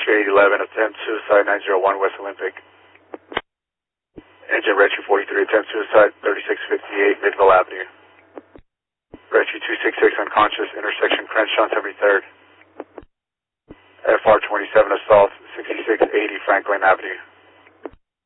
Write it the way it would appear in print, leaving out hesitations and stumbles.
Oscar 811, attempt suicide 901 West Olympic. Engine Retro 43, attempt suicide 3658 Midville Avenue. Retro 266 unconscious, intersection Crenshaw 73rd. FR 27 assault 6680 Franklin Avenue.